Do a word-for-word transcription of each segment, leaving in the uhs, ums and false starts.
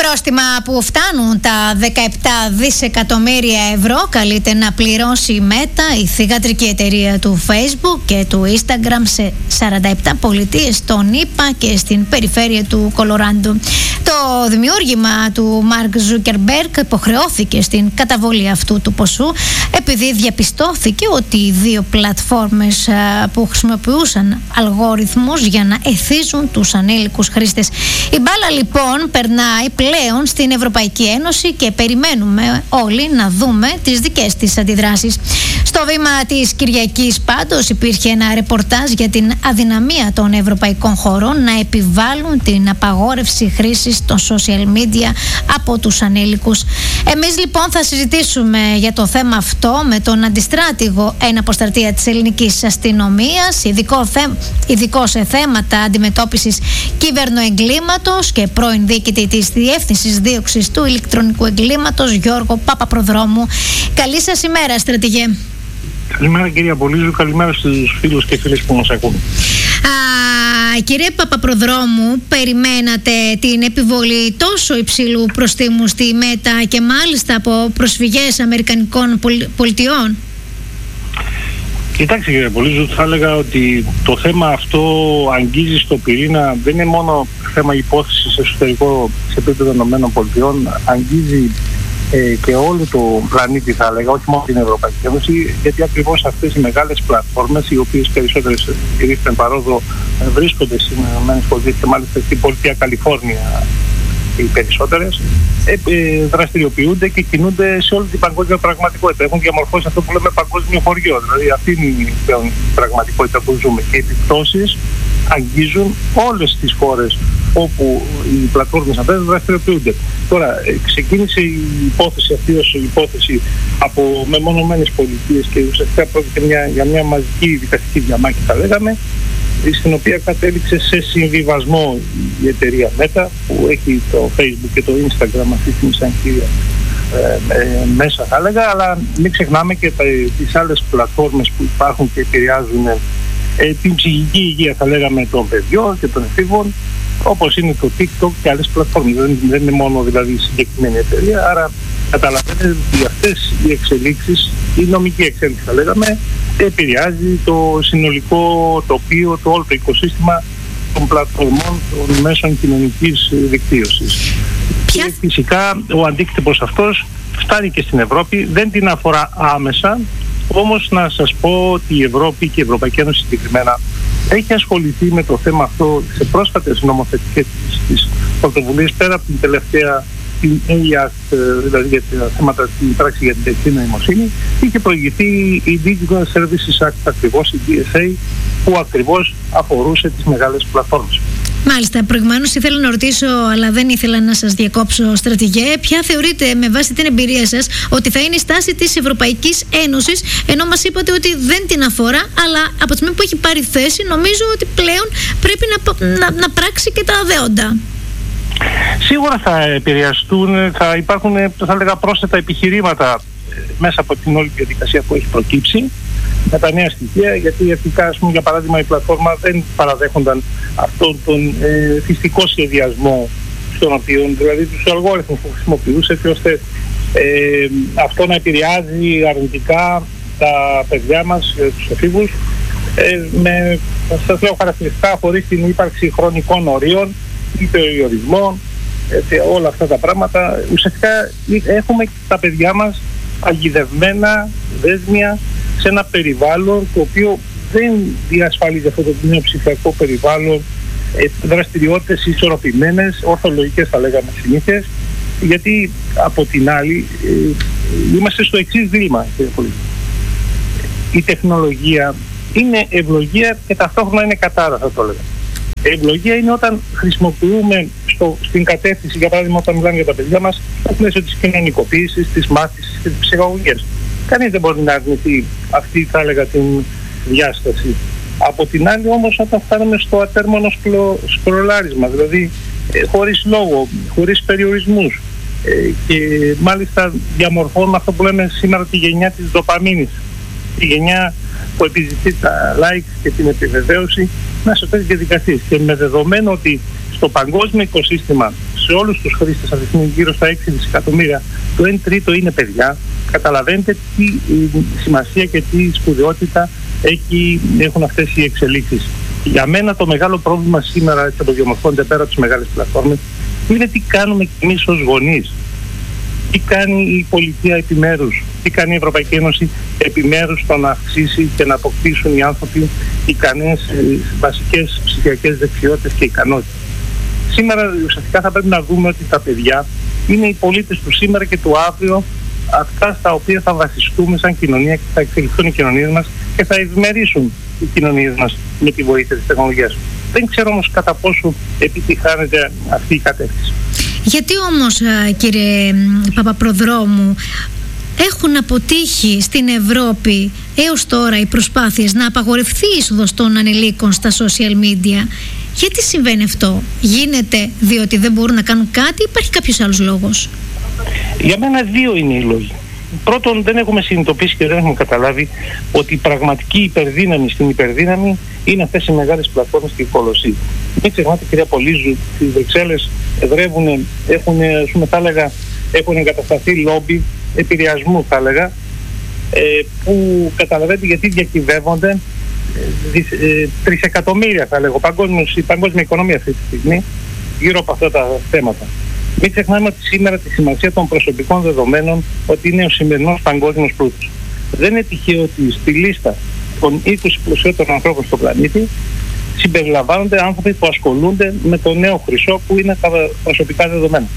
Πρόστιμα που φτάνουν τα δεκαεπτά δισεκατομμύρια ευρώ καλείται να πληρώσει η Meta, η θυγατρική εταιρεία του Facebook και του Instagram, σε σαράντα επτά πολιτείες των ΗΠΑ και στην περιφέρεια του Κολοράντο. Το δημιούργημα του Μάρκ Ζούκερμπεργκ υποχρεώθηκε στην καταβολή αυτού του ποσού επειδή διαπιστώθηκε ότι οι δύο πλατφόρμες που χρησιμοποιούσαν αλγόριθμους για να εθίζουν τους ανήλικους χρήστες. Η μπάλα λοιπόν περνάει πλέον στην Ευρωπαϊκή Ένωση και περιμένουμε όλοι να δούμε τις δικές της αντιδράσεις. Στο βήμα της Κυριακής πάντως υπήρχε ένα ρεπορτάζ για την αδυναμία των ευρωπαϊκών χωρών να επιβάλλουν την απαγόρευση χρήσης των social media από τους ανήλικους. Εμείς λοιπόν θα συζητήσουμε για το θέμα αυτό με τον αντιστράτηγο εναποστρατεία της ελληνικής αστυνομίας, ειδικό, θε... ειδικό σε θέματα αντιμετώπισης κυβερνοεγκλήματος και πρώην διοικητή της Διεύθυνσης Δίωξης του Ηλεκτρονικού Εγκλήματος, Γιώργο Παπαπροδρόμου. Καλή σας ημέρα, στρατηγέ. Καλημέρα κυρία Πολύζου, καλημέρα στους φίλους και φίλες που μας ακούν. Α, κύριε Παπαπροδρόμου, περιμένατε την επιβολή τόσο υψηλού προστίμου στη Meta και μάλιστα από προσφυγές Αμερικανικών πολιτιών? Κοιτάξτε κύριε Πολύζου, θα έλεγα ότι το θέμα αυτό αγγίζει στο πυρήνα, δεν είναι μόνο θέμα υπόθεσης σε εσωτερικό σε επίπεδο ΗΠΑ, αγγίζει ε, και όλο το πλανήτη, θα έλεγα, όχι μόνο την Ευρωπαϊκή Ένωση, γιατί ακριβώς αυτές οι μεγάλες πλατφόρμες, οι οποίες περισσότερες στηρίχθηκαν παρόδο βρίσκονται στις ΗΠΑ και μάλιστα στην πολιτεία Καλιφόρνια οι περισσότερες, ε, ε, δραστηριοποιούνται και κινούνται σε όλη την παγκόσμια πραγματικότητα. Έχουν διαμορφώσει αυτό που λέμε παγκόσμιο χωριό. Δηλαδή αυτή είναι η πλέον πραγματικότητα που ζούμε. Και οι επιπτώσεις αγγίζουν όλες τις χώρες όπου οι πλατφόρμες αυτές δραστηριοποιούνται. Τώρα, ε, ξεκίνησε η υπόθεση αυτή ως υπόθεση από μεμονωμένες πολιτείες και ουσιαστικά πρόκειται μια, για μια μαζική δικαστική διαμάχη, θα λέγαμε, στην οποία κατέληξε σε συμβιβασμό η εταιρεία Meta, που έχει το Facebook και το Instagram αυτή τη σαν κύρια ε, ε, μέσα, θα έλεγα, αλλά μην ξεχνάμε και τα, τις άλλες πλατφόρμες που υπάρχουν και επηρεάζουν ε, την ψυχική υγεία, θα λέγαμε, των παιδιών και των εφήβων, όπως είναι το TikTok και άλλες πλατφόρμες. Δεν, δεν είναι μόνο δηλαδή η συγκεκριμένη εταιρεία, άρα καταλαβαίνετε ότι αυτές οι εξελίξεις, η νομική εξέλιξη, θα λέγαμε, επηρεάζει το συνολικό τοπίο, το όλο το οικοσύστημα των πλατφορμών των μέσων κοινωνικής δικτύωσης. Ποια... Και φυσικά ο αντίκτυπος αυτός φτάνει και στην Ευρώπη, δεν την αφορά άμεσα, όμως να σας πω ότι η Ευρώπη και η Ευρωπαϊκή Ένωση συγκεκριμένα έχει ασχοληθεί με το θέμα αυτό σε πρόσφατες νομοθετικές της πρωτοβουλίες, πέρα από την τελευταία την έι Act, δηλαδή για τα θέματα στην πράξη για την τεχνητή νοημοσύνη, είχε προηγηθεί η Digital Services Act, ακριβώς η ντι ες έι, που ακριβώς αφορούσε τις μεγάλες πλατφόρμες. Μάλιστα, προηγουμένως ήθελα να ρωτήσω, αλλά δεν ήθελα να σας διακόψω, στρατηγέ, ποια θεωρείτε με βάση την εμπειρία σας ότι θα είναι η στάση της Ευρωπαϊκής Ένωσης, ενώ μας είπατε ότι δεν την αφορά, αλλά από τη στιγμή που έχει πάρει θέση, νομίζω ότι πλέον πρέπει να, να, να πράξει και τα αδέοντα. Σίγουρα θα επηρεαστούν, θα υπάρχουν, θα έλεγα, πρόσθετα επιχειρήματα μέσα από την όλη διαδικασία που έχει προκύψει με τα νέα στοιχεία, γιατί αρχικά, ας πούμε, για παράδειγμα, η πλατφόρμα δεν παραδέχονταν αυτόν τον ε, φυσικό σχεδιασμό στον οποίο, δηλαδή τους αλγόριθμους που χρησιμοποιούσε, έτσι ώστε ε, αυτό να επηρεάζει αρνητικά τα παιδιά μας, τους εφήβους, ε, με, σας λέω, χαρακτηριστικά χωρίς την ύπαρξη χρονικών ορίων ή περιορισμών, έτσι, όλα αυτά τα πράγματα. Ουσιαστικά έχουμε τα παιδιά μας παγιδευμένα, δέσμια, σε ένα περιβάλλον το οποίο δεν διασφαλίζει αυτό το νέο ψηφιακό περιβάλλον, ε, δραστηριότητες ισορροπημένες, ορθολογικές, θα λέγαμε, συνήθειες, γιατί από την άλλη ε, είμαστε στο εξής δίλημμα, κύριε Πολύζου. Η τεχνολογία είναι ευλογία και ταυτόχρονα είναι κατάρα, θα το έλεγα. Ευλογία είναι όταν χρησιμοποιούμε στο, στην κατεύθυνση, για παράδειγμα, όταν μιλάμε για τα παιδιά μας, στο πλαίσιο της κοινωνικοποίησης, της μάθησης και της ψυχαγωγίας. Κανείς δεν μπορεί να αρνηθεί αυτή, θα έλεγα, την διάσταση. Από την άλλη όμως, όταν φτάνουμε στο ατέρμονο σπλο, σπρολάρισμα, δηλαδή ε, χωρίς λόγο, χωρίς περιορισμούς, ε, και μάλιστα διαμορφώνουμε αυτό που λέμε σήμερα τη γενιά της δοπαμίνης, τη γενιά που επιζητεί τα like και την επιβεβαίωση μέσα σε τέτοιες διαδικασίες. Και με δεδομένο ότι στο παγκόσμιο οικοσύστημα σε όλους τους χρήστες αυτή τη στιγμή γύρω στα έξι δισεκατομμύρια, το ένα τρίτο είναι παιδιά. Καταλαβαίνετε τι σημασία και τι σπουδαιότητα έχει, έχουν αυτές οι εξελίξεις. Για μένα το μεγάλο πρόβλημα σήμερα και το διαμορφώνεται πέρα από τις μεγάλες πλατφόρμες είναι τι κάνουμε κι εμείς ως γονείς. Τι κάνει η πολιτεία επιμέρους, τι κάνει η Ευρωπαϊκή Ένωση επιμέρους στο να αυξήσει και να αποκτήσουν οι άνθρωποι ικανές βασικές ψηφιακές δεξιότητες και ικανότητες. Σήμερα ουσιαστικά θα πρέπει να δούμε ότι τα παιδιά είναι οι πολίτες του σήμερα και του αύριο, αυτά στα οποία θα βασιστούμε σαν κοινωνία και θα εξελιχθούν οι κοινωνίες μας και θα ευημερίσουν οι κοινωνίες μας με τη βοήθεια της τεχνολογίας. Δεν ξέρω όμως κατά πόσο επιτυχάνεται αυτή η κατεύθυνση. Γιατί όμως, κύριε Παπαπροδρόμου, έχουν αποτύχει στην Ευρώπη έως τώρα οι προσπάθειες να απαγορευτεί η είσοδος των ανηλίκων στα social media? Γιατί συμβαίνει αυτό? Γίνεται διότι δεν μπορούν να κάνουν κάτι ή υπάρχει κάποιος άλλος λόγος? Για μένα δύο είναι οι λόγοι. Πρώτον, δεν έχουμε συνειδητοποιήσει και δεν έχουμε καταλάβει ότι η πραγματική υπερδύναμη στην υπερδύναμη είναι αυτές οι μεγάλες πλατφόρμες και οι κολοσσοί. Μην ξεχνάτε, κυρία Πολύζου, στις Βρυξέλλες εδρεύουν, έχουν, ας πούμε, θα έλεγα, έχουν εγκατασταθεί λόμπι επηρεασμού, θα έλεγα, ε, που καταλαβαίνετε γιατί διακυβεύονται ε, ε, τρισεκατομμύρια, θα λέγω, η παγκόσμια οικονομία αυτή τη στιγμή γύρω από αυτά τα θέματα. Μην ξεχνάμε ότι σήμερα τη σημασία των προσωπικών δεδομένων ότι είναι ο σημερινός παγκόσμιος πλούτος. Δεν είναι τυχαίο ότι στη λίστα των είκοσι πλουσιότερων ανθρώπων στον πλανήτη συμπεριλαμβάνονται άνθρωποι που ασχολούνται με το νέο χρυσό που είναι τα προσωπικά δεδομένα.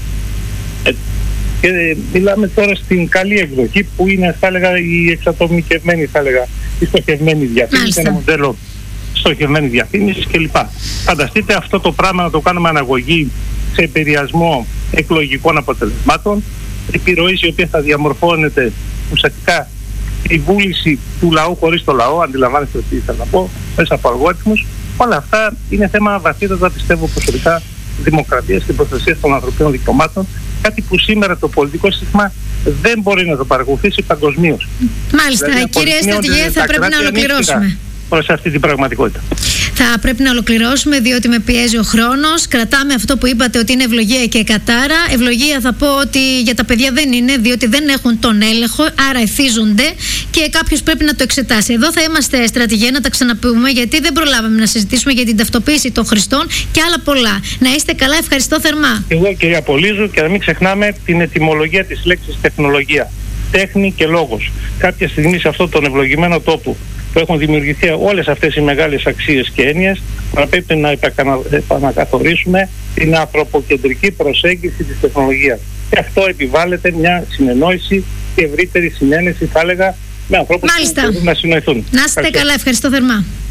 Ε, και μιλάμε τώρα στην καλή εκδοχή που είναι, θα έλεγα, η εξατομικευμένη, θα έλεγα, η στοχευμένη διαφήμιση, ένα μοντέλο στοχευμένη διαφήμιση κλπ. Φανταστείτε αυτό το πράγμα να το κάνουμε αναγωγή σε επηρεασμό εκλογικών αποτελεσμάτων, επιρροής η οποία θα διαμορφώνεται ουσιαστικά η βούληση του λαού χωρίς το λαό, αντιλαμβάνεστε τι θέλω να πω, μέσα από αλγόριθμους. Όλα αυτά είναι θέμα βαθύτατα, πιστεύω προσωπικά, δημοκρατίας και προστασίας των ανθρωπίνων δικαιωμάτων, κάτι που σήμερα το πολιτικό σύστημα δεν μπορεί να το παρακολουθήσει παγκοσμίως. Μάλιστα, δηλαδή, κύριε Στρατηγέ, θα πρέπει να ολοκληρώσουμε προς αυτή την πραγματικότητα. Θα πρέπει να ολοκληρώσουμε διότι με πιέζει ο χρόνος. Κρατάμε αυτό που είπατε ότι είναι ευλογία και κατάρα. Ευλογία θα πω ότι για τα παιδιά δεν είναι, διότι δεν έχουν τον έλεγχο, άρα εθίζονται και κάποιος πρέπει να το εξετάσει. Εδώ θα είμαστε, Στρατηγέ, να τα ξαναπούμε, γιατί δεν προλάβαμε να συζητήσουμε για την ταυτοποίηση των χρηστών και άλλα πολλά. Να είστε καλά, ευχαριστώ θερμά. Εγώ, κυρία Πολύζου, και να μην ξεχνάμε την ετυμολογία της λέξης τεχνολογία. Τέχνη και λόγος. Κάποια στιγμή σε αυτόν τον ευλογημένο τόπο που έχουν δημιουργηθεί όλες αυτές οι μεγάλες αξίες και έννοιες, θα πρέπει να επανακαθορίσουμε την ανθρωποκεντρική προσέγγιση της τεχνολογίας. Και αυτό επιβάλλεται μια συνεννόηση και ευρύτερη συνένεση, θα έλεγα, με ανθρώπους που μπορούν να συνοηθούν. Να είστε καλά, ευχαριστώ θερμά.